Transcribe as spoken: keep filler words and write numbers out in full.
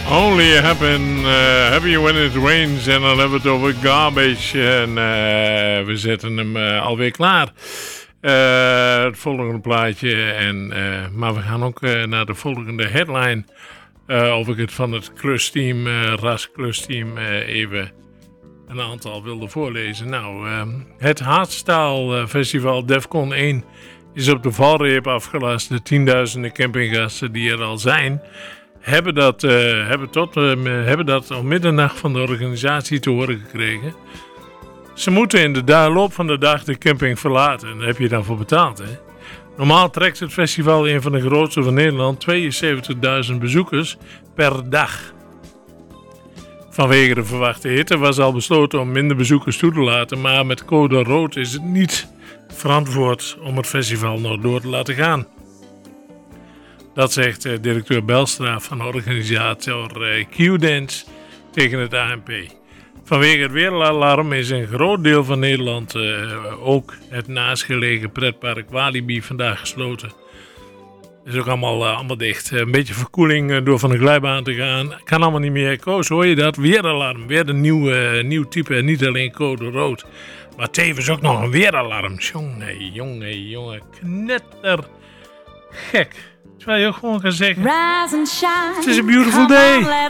Only happen, uh, happy when it rains. En dan hebben we het over Garbage. En uh, we zetten hem uh, alweer klaar. Uh, het volgende plaatje. En, uh, maar we gaan ook uh, naar de volgende headline. Uh, of ik het van het klusteam, uh, R A S klusteam, uh, even een aantal wilde voorlezen. Nou, uh, het Hardstyle Festival Defcon één is op de valreep afgelast. De tienduizenden campinggasten die er al zijn, hebben dat, uh, hebben tot, uh, hebben dat om middernacht van de organisatie te horen gekregen. Ze moeten in de da- loop van de dag de camping verlaten. En daar heb je dan voor betaald, hè? Normaal trekt het festival, een van de grootste van Nederland, tweeënzeventigduizend bezoekers per dag. Vanwege de verwachte hitte was al besloten om minder bezoekers toe te laten, maar met code rood is het niet verantwoord om het festival nog door te laten gaan. Dat zegt uh, directeur Belstra van de organisator uh, Q-Dance tegen het A N P. Vanwege het weeralarm is een groot deel van Nederland, uh, ook het naastgelegen pretpark Walibi, vandaag gesloten. Is ook allemaal, uh, allemaal dicht. Uh, een beetje verkoeling uh, door van de glijbaan te gaan. Kan allemaal niet meer. Koos, hoor je dat? Weeralarm. Weer een nieuw, uh, nieuw type. En niet alleen code rood. Maar tevens ook nog een weeralarm. Jongen, jongen, jongen. Knetter. Gek. Terwijl je ook gewoon kan zeggen, it's a beautiful day.